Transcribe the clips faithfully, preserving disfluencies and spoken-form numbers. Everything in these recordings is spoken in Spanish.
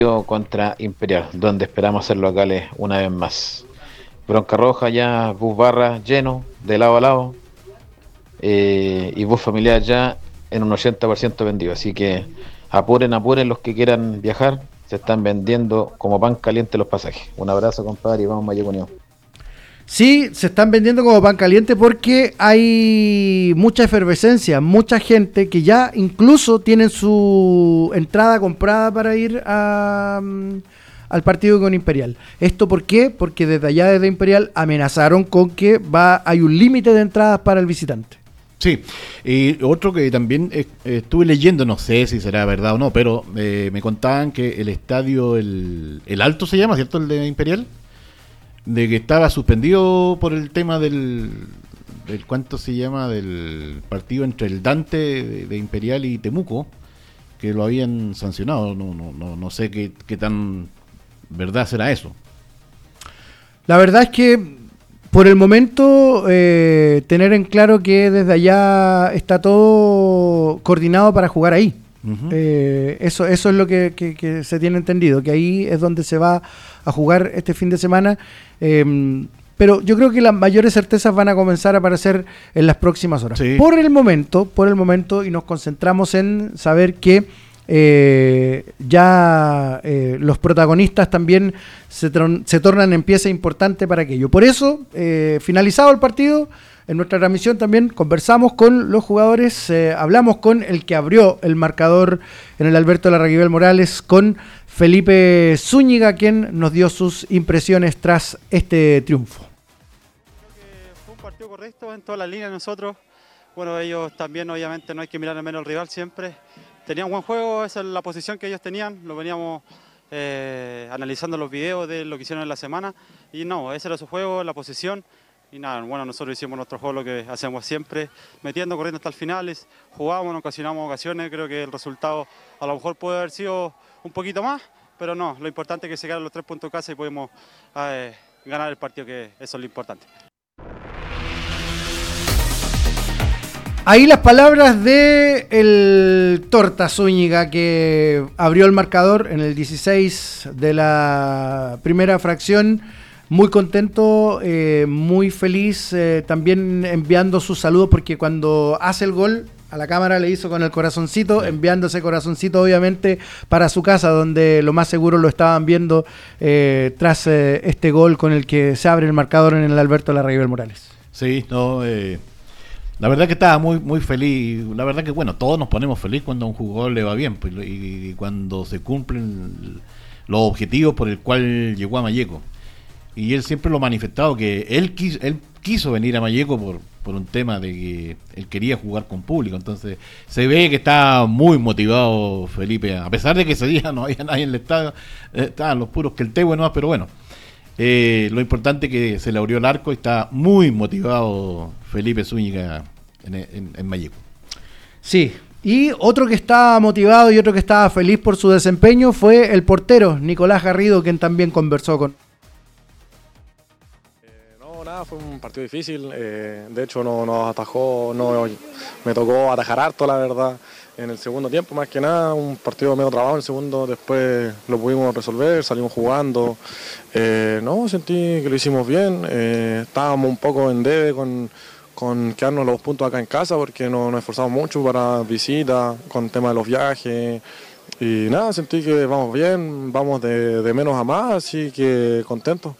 contra Imperial, donde esperamos ser locales una vez más. Bronca Roja ya, bus barra lleno, de lado a lado, eh, y bus familiar ya en un ochenta por ciento vendido. Así que apuren, apuren los que quieran viajar, se están vendiendo como pan caliente los pasajes. Un abrazo, compadre, y vamos Mayeco Unión. Sí, se están vendiendo como pan caliente porque hay mucha efervescencia, mucha gente que ya incluso tienen su entrada comprada para ir a, al partido con Imperial. ¿Esto por qué? Porque desde allá, desde Imperial, amenazaron con que va hay un límite de entradas para el visitante. Sí, y otro que también eh, estuve leyendo, no sé si será verdad o no, pero eh, me contaban que el estadio, el, el Alto se llama, ¿cierto? El de Imperial. De que estaba suspendido por el tema del, del ¿cuánto se llama? Del partido entre el Dante de, de Imperial y Temuco, que lo habían sancionado. No, no, no, no sé qué, qué tan verdad será eso. La verdad es que por el momento eh, tener en claro que desde allá está todo coordinado para jugar ahí. Uh-huh. Eh, eso, eso es lo que, que, que se tiene entendido, que ahí es donde se va a jugar este fin de semana. Eh, pero yo creo que las mayores certezas van a comenzar a aparecer en las próximas horas. Sí. Por el momento, por el momento, y nos concentramos en saber que eh, ya eh, los protagonistas también se, tron- se tornan en pieza importante para aquello. Por eso, eh, finalizado el partido, en nuestra transmisión también conversamos con los jugadores, eh, hablamos con el que abrió el marcador en el Alberto Larraquibel Morales, con Felipe Zúñiga, quien nos dio sus impresiones tras este triunfo. Creo que fue un partido correcto en todas las líneas. Nosotros, bueno, ellos también, obviamente, no hay que mirar al menos al rival siempre. Tenían buen juego, esa es la posición que ellos tenían, lo veníamos eh, analizando los videos de lo que hicieron en la semana, y no, ese era su juego, la posición. Y nada, bueno, nosotros hicimos nuestro juego, lo que hacemos siempre, metiendo, corriendo hasta el final, jugamos, nos ocasionamos ocasiones. Creo que el resultado a lo mejor puede haber sido un poquito más, pero no, lo importante es que se quedaron los tres puntos en casa y podemos eh, ganar el partido, que eso es lo importante. Ahí las palabras de el Torta Zúñiga, que abrió el marcador en el dieciséis de la primera fracción. Muy contento, eh, muy feliz, eh, también enviando sus saludos, porque cuando hace el gol a la cámara le hizo con el corazoncito, sí, enviando ese corazoncito obviamente para su casa, donde lo más seguro lo estaban viendo eh, tras eh, este gol con el que se abre el marcador en el Alberto Larraquibel Morales. Sí, no, eh, la verdad que estaba muy muy feliz. La verdad que bueno, todos nos ponemos feliz cuando a un jugador le va bien, pues, y, y cuando se cumplen los objetivos por el cual llegó a Mayeco. Y él siempre lo ha manifestado, que él quiso, él quiso venir a Mayeco por, por un tema de que él quería jugar con público. Entonces se ve que está muy motivado Felipe, a pesar de que ese día no había nadie en el estadio, eh, estaban los puros que el Tegüe nomás, pero bueno, eh, lo importante es que se le abrió el arco y está muy motivado Felipe Zúñiga en, en, en Mayeco. Sí. Y otro que estaba motivado y otro que estaba feliz por su desempeño fue el portero Nicolás Garrido, quien también conversó con... Nada, fue un partido difícil, eh, de hecho no nos atajó, no, me tocó atajar harto, la verdad, en el segundo tiempo, más que nada, un partido medio trabado en el segundo, después lo pudimos resolver, salimos jugando, eh, no, sentí que lo hicimos bien, eh, estábamos un poco en debe con, con quedarnos los puntos acá en casa, porque no, nos esforzamos mucho para visitas, con el tema de los viajes, y nada, sentí que vamos bien, vamos de, de menos a más, así que contento.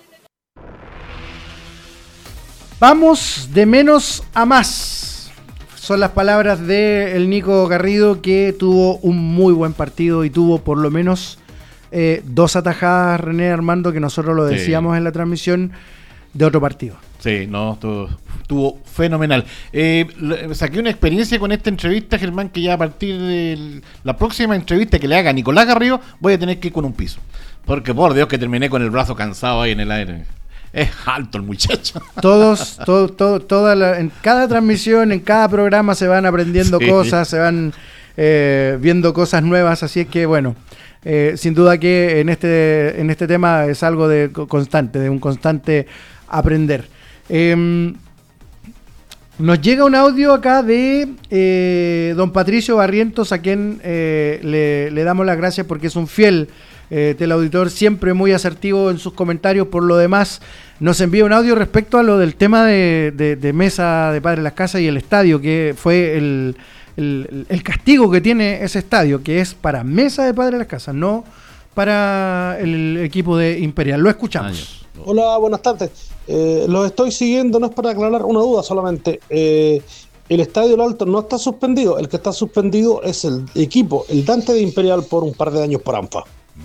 Vamos de menos a más. Son las palabras de el Nico Garrido, que tuvo un muy buen partido y tuvo por lo menos eh, dos atajadas, René Armando, que nosotros lo decíamos sí. en la transmisión, de otro partido. Sí, no, estuvo, estuvo fenomenal. Eh, saqué una experiencia con esta entrevista, Germán, que ya a partir de la próxima entrevista que le haga a Nicolás Garrido, voy a tener que ir con un piso. Porque por Dios que terminé con el brazo cansado ahí en el aire. Es alto el muchacho. Todos, todo, todo, toda la, en cada transmisión, en cada programa se van aprendiendo sí. cosas, se van eh, viendo cosas nuevas, así es que bueno, eh, sin duda que en este, en este tema es algo de constante, de un constante aprender. Eh, nos llega un audio acá de eh, don Patricio Barrientos, a quien eh, le, le damos las gracias porque es un fiel eh, teleauditor, siempre muy asertivo en sus comentarios. Por lo demás, nos envía un audio respecto a lo del tema de, de, de mesa de Padre Las Casas y el estadio, que fue el, el, el castigo que tiene ese estadio, que es para mesa de Padre Las Casas, no para el equipo de Imperial. Lo escuchamos. Hola, buenas tardes. Eh, los estoy siguiendo, no es para aclarar una duda solamente. Eh, el Estadio del Alto no está suspendido, el que está suspendido es el equipo, el Dante de Imperial, por un par de años por ANFA.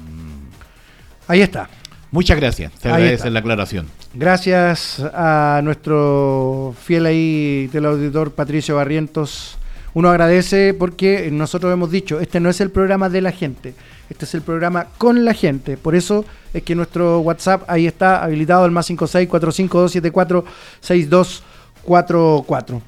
Ahí está. Muchas gracias, te agradece la aclaración. Gracias a nuestro fiel ahí teleauditor Patricio Barrientos. Uno agradece porque nosotros hemos dicho, este no es el programa de la gente, este es el programa con la gente. Por eso es que nuestro WhatsApp ahí está habilitado, el más cinco seis cuatro cinco dos siete cuatro seis dos cuatro cuatro.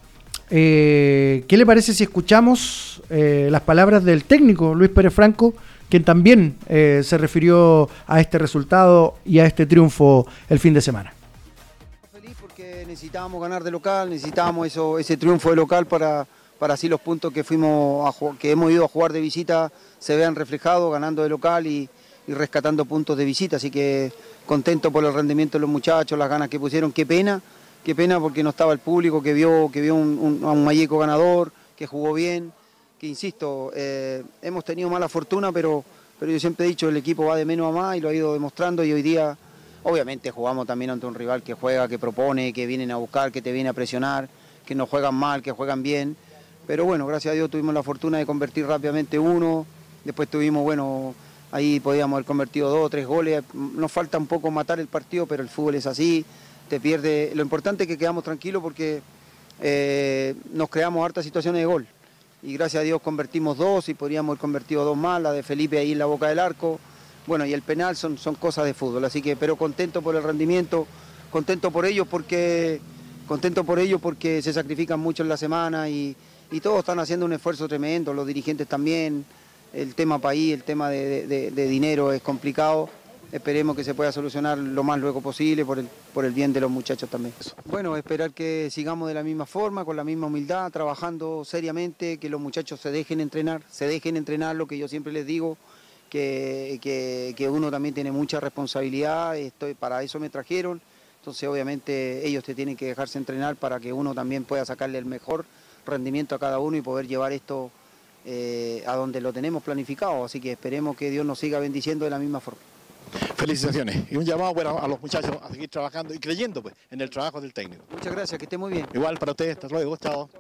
Eh, ¿Qué le parece si escuchamos eh, las palabras del técnico Luis Pérez Franco, quien también eh, se refirió a este resultado y a este triunfo el fin de semana? Feliz porque necesitábamos ganar de local, necesitábamos eso, ese triunfo de local para, para así los puntos que fuimos a, que hemos ido a jugar de visita se vean reflejados, ganando de local y, y rescatando puntos de visita. Así que contento por el rendimiento de los muchachos, las ganas que pusieron. Qué pena, qué pena porque no estaba el público que vio, que vio un, un, a un Malleco ganador, que jugó bien. Que insisto, eh, hemos tenido mala fortuna, pero, pero yo siempre he dicho, el equipo va de menos a más y lo ha ido demostrando, y hoy día obviamente jugamos también ante un rival que juega, que propone, que vienen a buscar, que te viene a presionar, que no juegan mal, que juegan bien, pero bueno, gracias a Dios tuvimos la fortuna de convertir rápidamente uno, después tuvimos, bueno, ahí podíamos haber convertido dos o tres goles, nos falta un poco matar el partido, pero el fútbol es así, te pierde, lo importante es que quedamos tranquilos porque eh, nos creamos hartas situaciones de gol. Y gracias a Dios convertimos dos y podríamos haber convertido dos más, la de Felipe ahí en la boca del arco, bueno, y el penal son, son cosas de fútbol, así que, pero contento por el rendimiento, contento por ellos porque, contento por ellos porque se sacrifican mucho en la semana y, y todos están haciendo un esfuerzo tremendo, los dirigentes también, el tema país, el tema de, de, de dinero es complicado. Esperemos que se pueda solucionar lo más luego posible por el, por el bien de los muchachos también. Bueno, esperar que sigamos de la misma forma, con la misma humildad, trabajando seriamente, que los muchachos se dejen entrenar, se dejen entrenar, lo que yo siempre les digo, que, que, que uno también tiene mucha responsabilidad, estoy, para eso me trajeron, entonces obviamente ellos te tienen que dejarse entrenar para que uno también pueda sacarle el mejor rendimiento a cada uno y poder llevar esto eh, a donde lo tenemos planificado, así que esperemos que Dios nos siga bendiciendo de la misma forma. Felicitaciones y un llamado bueno, a los muchachos a seguir trabajando y creyendo pues en el trabajo del técnico. Muchas gracias, que esté muy bien. Igual para ustedes, hasta luego, chao.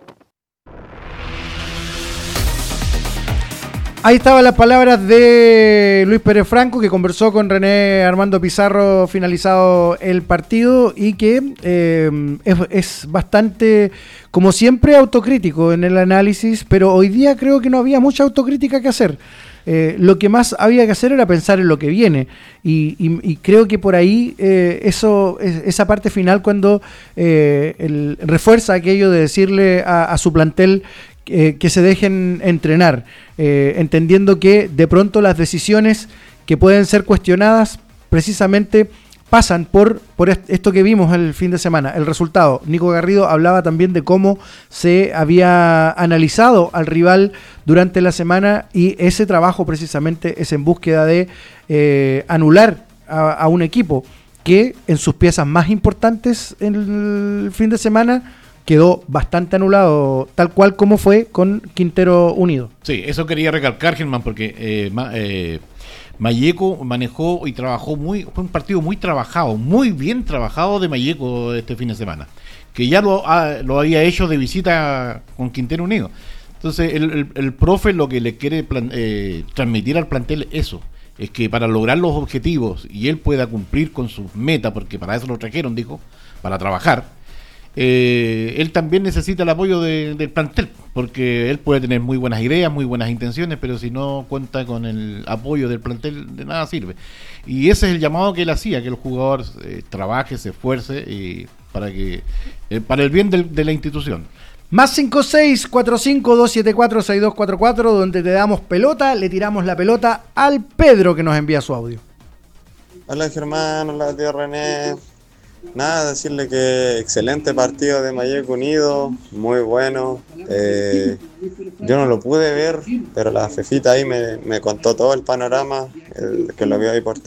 Ahí estaban las palabras de Luis Pérez Franco, que conversó con René Armando Pizarro finalizado el partido y que eh, es, es bastante, como siempre, autocrítico en el análisis, pero hoy día creo que no había mucha autocrítica que hacer. Eh, lo que más había que hacer era pensar en lo que viene y, y, y creo que por ahí eh, eso es, esa parte final cuando eh, el, refuerza aquello de decirle a, a su plantel eh, que se dejen entrenar, eh, entendiendo que de pronto las decisiones que pueden ser cuestionadas precisamente pasan por, por esto que vimos el fin de semana, el resultado. Nico Garrido hablaba también de cómo se había analizado al rival durante la semana y ese trabajo precisamente es en búsqueda de eh, anular a, a un equipo que en sus piezas más importantes en el fin de semana quedó bastante anulado, tal cual como fue con Quintero Unido. Sí, eso quería recalcar, Germán, porque eh, ma, eh, Malleco manejó y trabajó muy, fue un partido muy trabajado, muy bien trabajado de Malleco este fin de semana, que ya lo, ha, lo había hecho de visita con Quintero Unido. Entonces el, el, el profe lo que le quiere plan, eh, transmitir al plantel eso, es que para lograr los objetivos y él pueda cumplir con sus metas, porque para eso lo trajeron, dijo, para trabajar, eh, él también necesita el apoyo de, del plantel, porque él puede tener muy buenas ideas, muy buenas intenciones, pero si no cuenta con el apoyo del plantel, de nada sirve. Y ese es el llamado que él hacía, que el jugador eh, trabaje, se esfuerce y para que eh, para el bien del, de la institución. Más cinco seis cuatro cinco dos siete cuatro seis dos cuatro cuatro, donde te damos pelota, le tiramos la pelota al Pedro que nos envía su audio. Hola Germán, hola tío René. Nada, decirle que excelente partido de Mayek Unido, muy bueno. Eh, yo no lo pude ver, pero la Fefita ahí me, me contó todo el panorama, el que lo vio ahí por